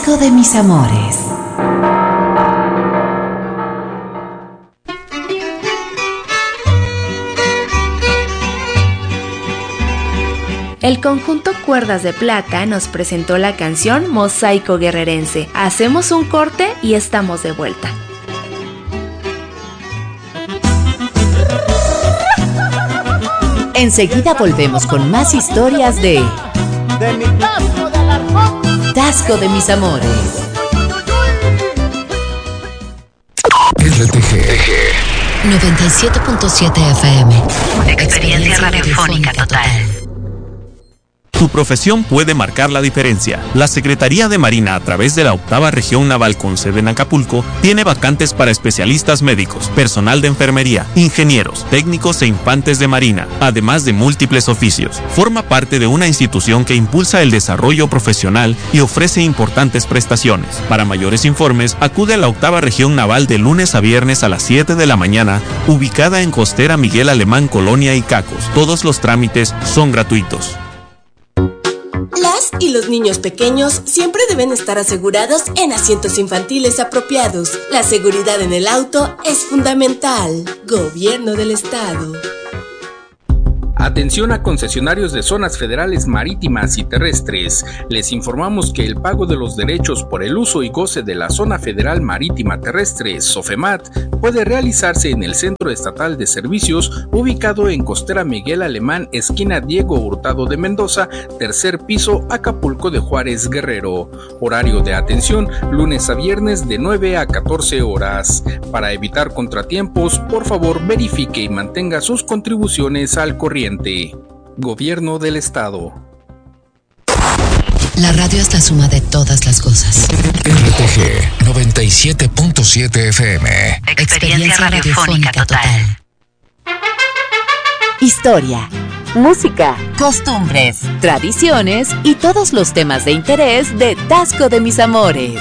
Tasco de mis amores. El conjunto Cuerdas de Plata nos presentó la canción Mosaico Guerrerense. Hacemos un corte y estamos de vuelta. Enseguida volvemos con más historias de mi Tasco de Alarcón. Tasco de mis amores. RTG 97.7 FM. Experiencia radiofónica total. Tu profesión puede marcar la diferencia. La Secretaría de Marina, a través de la 8ª Región Naval con sede en Acapulco, tiene vacantes para especialistas médicos, personal de enfermería, ingenieros, técnicos e infantes de Marina, además de múltiples oficios. Forma parte de una institución que impulsa el desarrollo profesional y ofrece importantes prestaciones. Para mayores informes, acude a la 8ª Región Naval de lunes a viernes a las 7 de la mañana, ubicada en Costera Miguel Alemán, Colonia Icacos. Todos los trámites son gratuitos. Las y los niños pequeños siempre deben estar asegurados en asientos infantiles apropiados. La seguridad en el auto es fundamental. Gobierno del Estado. Atención a concesionarios de zonas federales marítimas y terrestres. Les informamos que el pago de los derechos por el uso y goce de la zona federal marítima terrestre, SOFEMAT, puede realizarse en el Centro Estatal de Servicios, ubicado en Costera Miguel Alemán, esquina Diego Hurtado de Mendoza, tercer piso, Acapulco de Juárez, Guerrero. Horario de atención, lunes a viernes de 9 a 14 horas. Para evitar contratiempos, por favor verifique y mantenga sus contribuciones al corriente. Gobierno del Estado. La radio es la suma de todas las cosas. RTG 97.7 FM. Experiencia radiofónica total. Historia, música, costumbres, tradiciones y todos los temas de interés de Tasco de mis amores.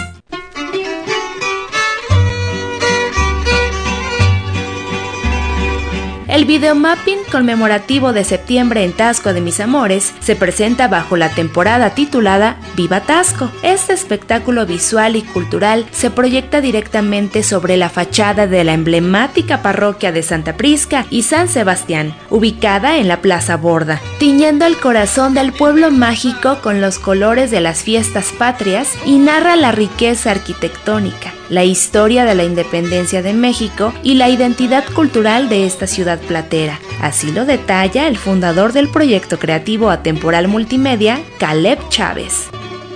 El videomapping conmemorativo de septiembre en Tasco de mis amores se presenta bajo la temporada titulada Viva Tasco. Este espectáculo visual y cultural se proyecta directamente sobre la fachada de la emblemática parroquia de Santa Prisca y San Sebastián, ubicada en la Plaza Borda, tiñendo el corazón del pueblo mágico con los colores de las fiestas patrias y narra la riqueza arquitectónica, la historia de la independencia de México y la identidad cultural de esta ciudad platera. Así lo detalla el fundador del proyecto creativo atemporal multimedia, Caleb Chávez.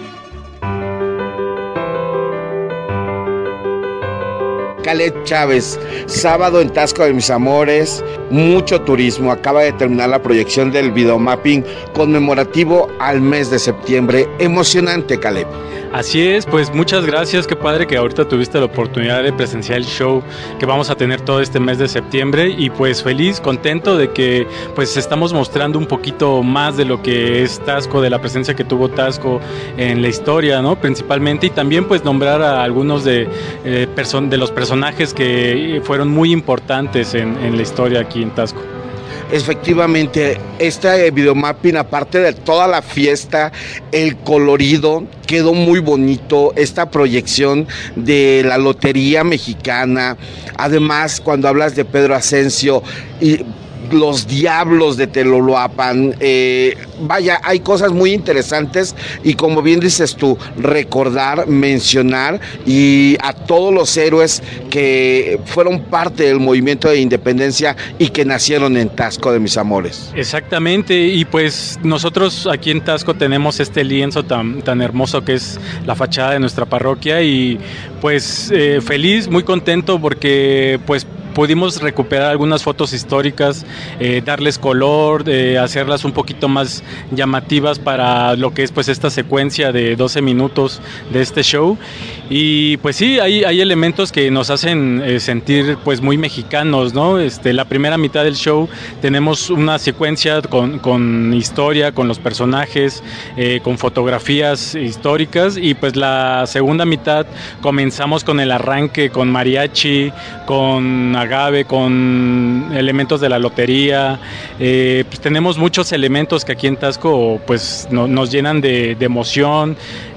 Caleb Chávez, sábado en Tasco de mis amores, mucho turismo. Acaba de terminar la proyección del videomapping conmemorativo al mes de septiembre. Emocionante, Caleb. Así es, pues muchas gracias, qué padre que ahorita tuviste la oportunidad de presenciar el show que vamos a tener todo este mes de septiembre y pues feliz, contento de que pues estamos mostrando un poquito más de lo que es Tasco, de la presencia que tuvo Tasco en la historia, ¿no? Principalmente, y también pues nombrar a algunos de los personajes que fueron muy importantes en la historia aquí en Tasco. Efectivamente, este videomapping, aparte de toda la fiesta, el colorido, quedó muy bonito, esta proyección de la Lotería Mexicana. Además, cuando hablas de Pedro Ascencio y los Diablos de Teloloapan, vaya, hay cosas muy interesantes y como bien dices tú, recordar, mencionar y a todos los héroes que fueron parte del movimiento de independencia y que nacieron en Tasco de mis amores. Exactamente, y pues nosotros aquí en Tasco tenemos este lienzo tan hermoso que es la fachada de nuestra parroquia y pues feliz, muy contento porque pues pudimos recuperar algunas fotos históricas, darles color, hacerlas un poquito más llamativas para lo que es pues esta secuencia de 12 minutos de este show. Y pues sí, hay elementos que nos hacen sentir pues muy mexicanos, ¿no? La primera mitad del show tenemos una secuencia con historia, con los personajes, con fotografías históricas, y pues la segunda mitad comenzamos con el arranque, con mariachi, con agave, con elementos de la lotería. Pues tenemos muchos elementos que aquí en Taxco pues nos llenan de emoción,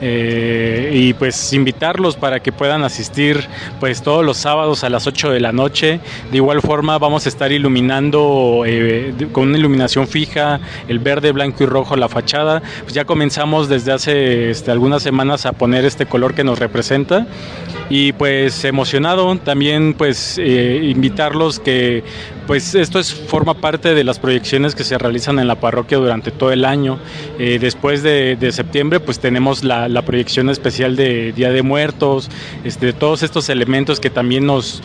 y pues invitarlos para que puedan asistir pues todos los sábados a las 8 de la noche. De igual forma vamos a estar iluminando con una iluminación fija, el verde, blanco y rojo, la fachada. Pues ya comenzamos desde hace algunas semanas a poner este color que nos representa, y pues emocionado también pues invitarlos que pues esto forma parte de las proyecciones que se realizan en la parroquia durante todo el año. Después de septiembre pues tenemos la proyección especial de Día de Muertos, todos estos elementos que también nos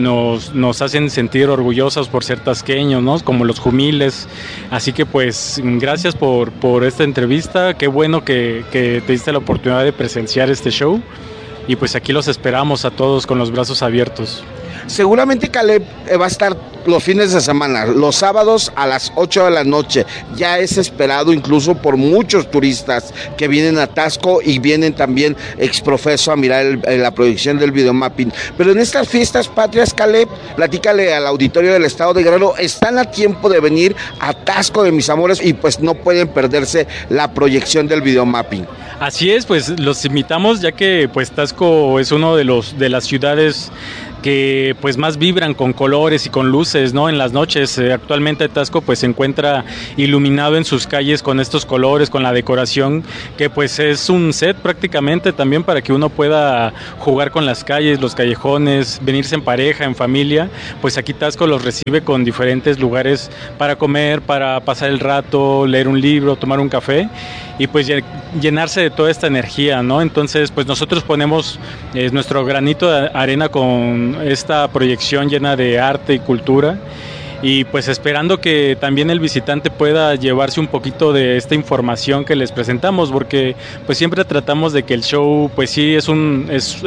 hacen sentir orgullosos por ser tasqueños, ¿no? Como los jumiles. Así que pues gracias por esta entrevista, qué bueno que te diste la oportunidad de presenciar este show, y pues aquí los esperamos a todos con los brazos abiertos. Seguramente Caleb va a estar los fines de semana, los sábados a las 8 de la noche. Ya es esperado incluso por muchos turistas que vienen a Taxco y vienen también exprofeso a mirar la proyección del videomapping. Pero en estas fiestas patrias, Caleb, platícale al auditorio del Estado de Guerrero, están a tiempo de venir a Taxco de Mis Amores y pues no pueden perderse la proyección del videomapping. Así es, pues los invitamos, ya que pues Taxco es uno de las ciudades que pues más vibran con colores y con luces, ¿no? En las noches. Actualmente Taxco pues se encuentra iluminado en sus calles con estos colores, con la decoración, que pues es un set prácticamente también para que uno pueda jugar con las calles, los callejones, venirse en pareja, en familia. Pues aquí Taxco los recibe con diferentes lugares para comer, para pasar el rato, leer un libro, tomar un café y pues llenarse de toda esta energía, ¿no? Entonces pues nosotros ponemos nuestro granito de arena con esta proyección llena de arte y cultura, y pues esperando que también el visitante pueda llevarse un poquito de esta información que les presentamos, porque pues siempre tratamos de que el show pues sí es un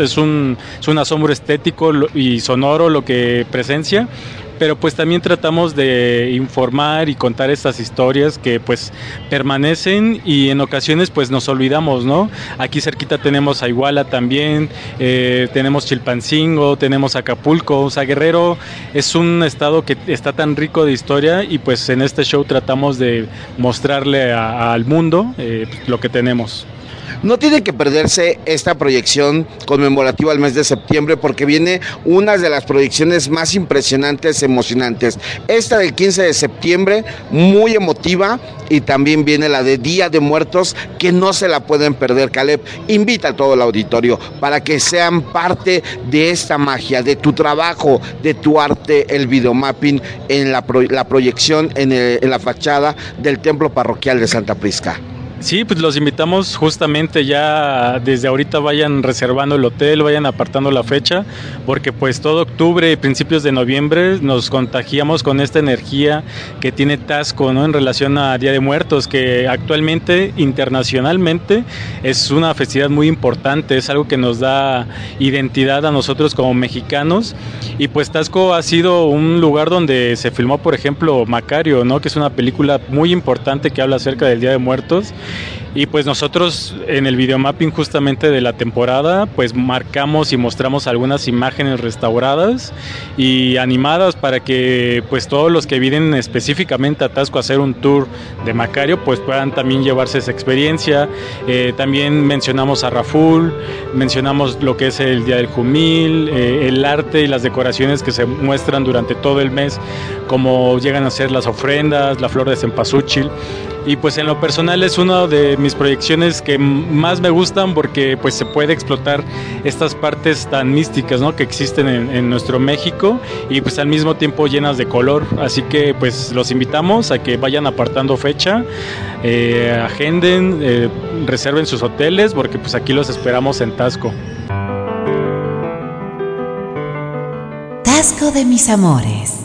asombro estético y sonoro lo que presencia, pero pues también tratamos de informar y contar estas historias que pues permanecen y en ocasiones pues nos olvidamos, ¿no? Aquí cerquita tenemos a Iguala también, tenemos Chilpancingo, tenemos Acapulco. O sea, Guerrero es un estado que está tan rico de historia, y pues en este show tratamos de mostrarle al mundo lo que tenemos. No tiene que perderse esta proyección conmemorativa al mes de septiembre, porque viene una de las proyecciones más impresionantes, emocionantes. Esta del 15 de septiembre, muy emotiva, y también viene la de Día de Muertos, que no se la pueden perder. Caleb, invita a todo el auditorio para que sean parte de esta magia, de tu trabajo, de tu arte, el videomapping en la proyección en la fachada del Templo Parroquial de Santa Prisca. Sí, pues los invitamos justamente ya desde ahorita, vayan reservando el hotel, vayan apartando la fecha, porque pues todo octubre y principios de noviembre nos contagiamos con esta energía que tiene Taxco, ¿no? En relación a Día de Muertos, que actualmente internacionalmente es una festividad muy importante, es algo que nos da identidad a nosotros como mexicanos, y pues Taxco ha sido un lugar donde se filmó, por ejemplo, Macario, ¿no? Que es una película muy importante que habla acerca del Día de Muertos. Y pues nosotros en el videomapping justamente de la temporada pues marcamos y mostramos algunas imágenes restauradas y animadas para que pues todos los que vienen específicamente a Taxco a hacer un tour de Macario pues puedan también llevarse esa experiencia. También mencionamos a Raful, mencionamos lo que es el Día del Jumil, el arte y las decoraciones que se muestran durante todo el mes, como llegan a ser las ofrendas, la flor de cempasúchil. Y pues en lo personal es una de mis proyecciones que más me gustan, porque pues se puede explotar estas partes tan místicas, ¿no? Que existen en nuestro México, y pues al mismo tiempo llenas de color. Así que pues los invitamos a que vayan apartando fecha, agenden, reserven sus hoteles, porque pues aquí los esperamos en Taxco. Taxco de Mis Amores.